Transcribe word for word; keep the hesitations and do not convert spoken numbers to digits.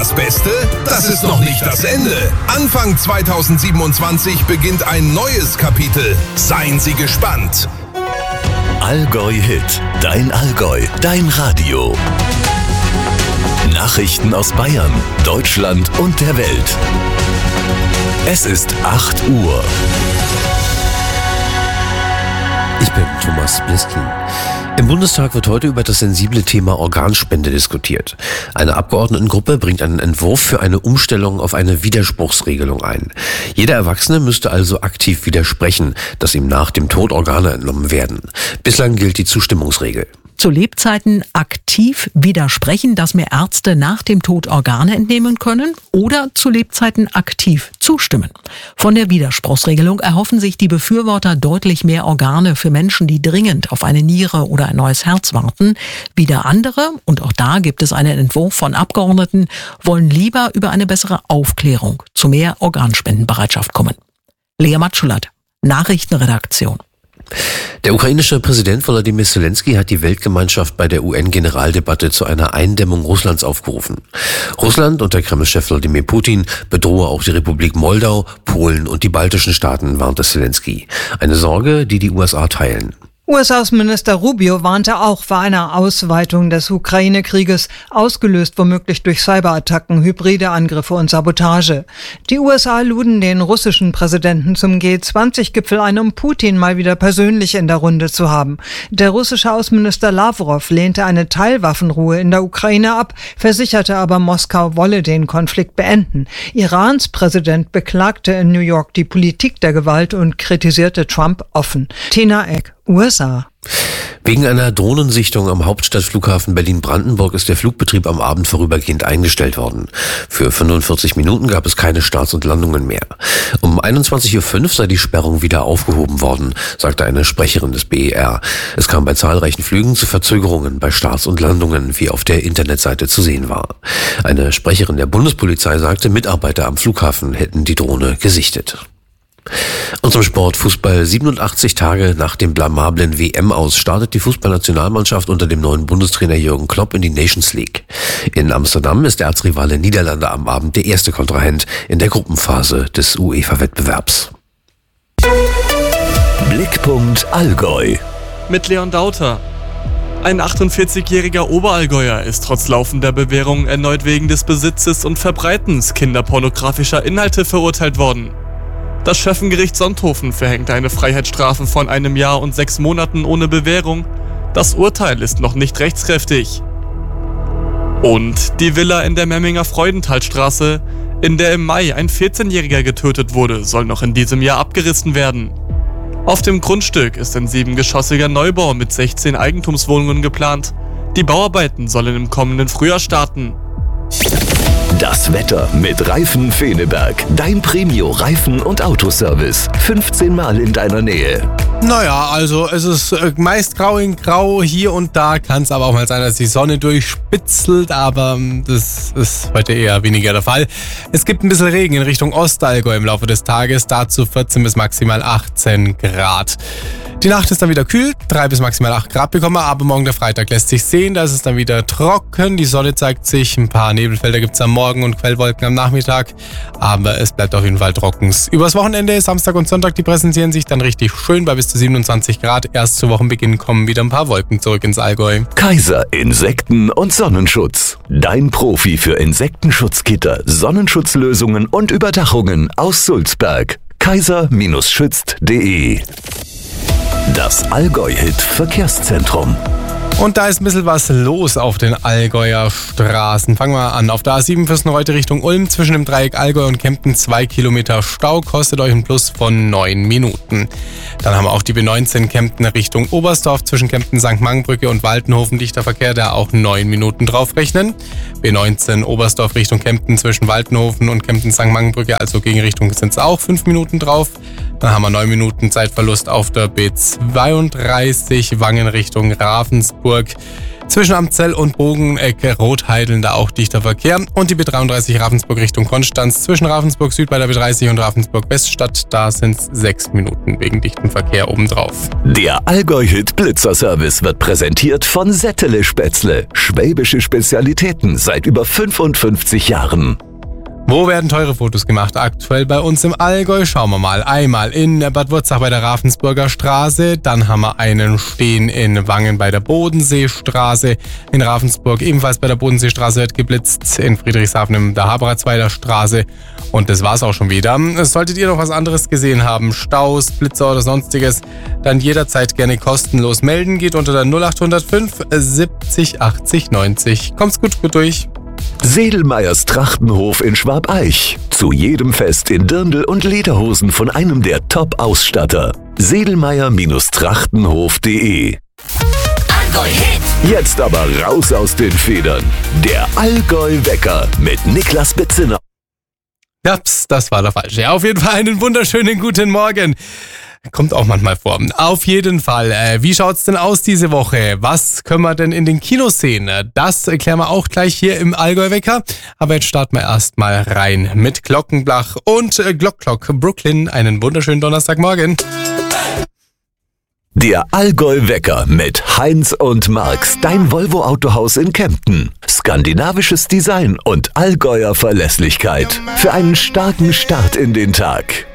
das Beste? Das ist noch nicht das Ende. Anfang zweitausendsiebenundzwanzig beginnt ein neues Kapitel. Seien Sie gespannt. Allgäu Hit, dein Allgäu, dein Radio. Nachrichten aus Bayern, Deutschland und der Welt. Es ist acht Uhr. Ich bin Thomas Bliskin. Im Bundestag wird heute über das sensible Thema Organspende diskutiert. Eine Abgeordnetengruppe bringt einen Entwurf für eine Umstellung auf eine Widerspruchsregelung ein. Jeder Erwachsene müsste also aktiv widersprechen, dass ihm nach dem Tod Organe entnommen werden. Bislang gilt die Zustimmungsregel. Zu Lebzeiten aktiv widersprechen, dass mir Ärzte nach dem Tod Organe entnehmen können, oder zu Lebzeiten aktiv zustimmen. Von der Widerspruchsregelung erhoffen sich die Befürworter deutlich mehr Organe für Menschen, die dringend auf eine Niere oder ein neues Herz warten. Wieder andere, und auch da gibt es einen Entwurf von Abgeordneten, wollen lieber über eine bessere Aufklärung zu mehr Organspendenbereitschaft kommen. Lea Matschulat, Nachrichtenredaktion. Der ukrainische Präsident Volodymyr Zelensky hat die Weltgemeinschaft bei der U N-Generaldebatte zu einer Eindämmung Russlands aufgerufen. Russland und der Kreml-Chef Wladimir Putin bedrohe auch die Republik Moldau, Polen und die baltischen Staaten, warnte Zelensky. Eine Sorge, die die U S A teilen. U S-Außenminister Rubio warnte auch vor einer Ausweitung des Ukraine-Krieges, ausgelöst womöglich durch Cyberattacken, hybride Angriffe und Sabotage. Die U S A luden den russischen Präsidenten zum G zwanzig Gipfel ein, um Putin mal wieder persönlich in der Runde zu haben. Der russische Außenminister Lavrov lehnte eine Teilwaffenruhe in der Ukraine ab, versicherte aber, Moskau wolle den Konflikt beenden. Irans Präsident beklagte in New York die Politik der Gewalt und kritisierte Trump offen. Tina Eck, U S A. Wegen einer Drohnensichtung am Hauptstadtflughafen Berlin-Brandenburg ist der Flugbetrieb am Abend vorübergehend eingestellt worden. Für fünfundvierzig Minuten gab es keine Starts und Landungen mehr. Um einundzwanzig Uhr fünf sei die Sperrung wieder aufgehoben worden, sagte eine Sprecherin des B E R. Es kam bei zahlreichen Flügen zu Verzögerungen bei Starts und Landungen, wie auf der Internetseite zu sehen war. Eine Sprecherin der Bundespolizei sagte, Mitarbeiter am Flughafen hätten die Drohne gesichtet. Und zum Sport: Fußball. siebenundachtzig Tage nach dem blamablen W M-Aus startet die Fußballnationalmannschaft unter dem neuen Bundestrainer Jürgen Klopp in die Nations League. In Amsterdam ist der Erzrivale Niederlande am Abend der erste Kontrahent in der Gruppenphase des UEFA-Wettbewerbs. Blickpunkt Allgäu. Mit Leon Dauter. Ein achtundvierzigjähriger Oberallgäuer ist trotz laufender Bewährung erneut wegen des Besitzes und Verbreitens kinderpornografischer Inhalte verurteilt worden. Das Schöffengericht Sonthofen verhängte eine Freiheitsstrafe von einem Jahr und sechs Monaten ohne Bewährung. Das Urteil ist noch nicht rechtskräftig. Und die Villa in der Memminger Freudenthalstraße, in der im Mai ein vierzehnjähriger getötet wurde, soll noch in diesem Jahr abgerissen werden. Auf dem Grundstück ist ein siebengeschossiger Neubau mit sechzehn Eigentumswohnungen geplant. Die Bauarbeiten sollen im kommenden Frühjahr starten. Das Wetter mit Reifen Feneberg. Dein Premio Reifen- und Autoservice. fünfzehn Mal in deiner Nähe. Naja, also es ist meist grau in grau. Hier und da kann es aber auch mal sein, dass die Sonne durchspitzelt, aber das ist heute eher weniger der Fall. Es gibt ein bisschen Regen in Richtung Ostallgäu im Laufe des Tages, dazu vierzehn bis maximal achtzehn Grad. Die Nacht ist dann wieder kühl, drei bis maximal acht Grad bekommen wir, aber morgen der Freitag lässt sich sehen, da ist es dann wieder trocken, die Sonne zeigt sich, ein paar Nebelfelder gibt es am Morgen und Quellwolken am Nachmittag, aber es bleibt auf jeden Fall trocken. Übers Wochenende, Samstag und Sonntag, die präsentieren sich dann richtig schön bei bis zu siebenundzwanzig Grad. Erst zu Wochenbeginn kommen wieder ein paar Wolken zurück ins Allgäu. Kaiser Insekten- und Sonnenschutz. Dein Profi für Insektenschutzgitter, Sonnenschutzlösungen und Überdachungen aus Sulzberg. kaiser schützt punkt de. Das Allgäu-Hit Verkehrszentrum. Und da ist ein bisschen was los auf den Allgäuer Straßen. Fangen wir an. Auf der A sieben Fürstenreuth Richtung Ulm zwischen dem Dreieck Allgäu und Kempten zwei Kilometer Stau, kostet euch ein Plus von neun Minuten. Dann haben wir auch die B neunzehn Kempten Richtung Oberstdorf zwischen Kempten Sankt Mangenbrücke und Waltenhofen dichter Verkehr, da auch neun Minuten drauf rechnen. B neunzehn Oberstdorf Richtung Kempten zwischen Waltenhofen und Kempten Sankt Mangenbrücke, also Gegenrichtung, sind es auch fünf Minuten drauf. Dann haben wir neun Minuten Zeitverlust auf der B zweiunddreißig Wangen Richtung Ravensburg. Zwischen Amzell und Bogeneck Rotheideln da auch dichter Verkehr. Und die B dreiunddreißig Ravensburg Richtung Konstanz zwischen Ravensburg Süd bei der B dreißig und Ravensburg Weststadt. Da sind es sechs Minuten wegen dichtem Verkehr obendrauf. Der Allgäu-Hit Blitzerservice wird präsentiert von Settele Spätzle. Schwäbische Spezialitäten seit über fünfundfünfzig Jahren. Wo werden teure Fotos gemacht? Aktuell bei uns im Allgäu. Schauen wir mal. Einmal in Bad Wurzach bei der Ravensburger Straße. Dann haben wir einen stehen in Wangen bei der Bodenseestraße. In Ravensburg ebenfalls bei der Bodenseestraße wird geblitzt. In Friedrichshafen in der Haberatzweiler Straße. Und das war's auch schon wieder. Solltet ihr noch was anderes gesehen haben, Staus, Blitzer oder sonstiges, dann jederzeit gerne kostenlos melden. Geht unter der null acht null fünf siebzig achtzig neunzig. Kommt's gut, gut durch. Sedelmeyers Trachtenhof in Schwabeich. Zu jedem Fest in Dirndl und Lederhosen von einem der Top-Ausstatter. sedelmeyer Trachtenhof punkt de. Jetzt aber raus aus den Federn. Der Allgäu-Wecker mit Niklas Betzinner. Japs, das war der falsche. Auf jeden Fall einen wunderschönen guten Morgen. Kommt auch manchmal vor. Auf jeden Fall. Äh, wie schaut's denn aus diese Woche? Was können wir denn in den Kinos sehen? Das erklären wir auch gleich hier im Allgäu-Wecker. Aber jetzt starten wir erstmal rein mit Glockenblach und äh, Glock Glock Brooklyn. Einen wunderschönen Donnerstagmorgen. Der Allgäu-Wecker mit Heinz und Marx, dein Volvo-Autohaus in Kempten. Skandinavisches Design und Allgäuer Verlässlichkeit für einen starken Start in den Tag.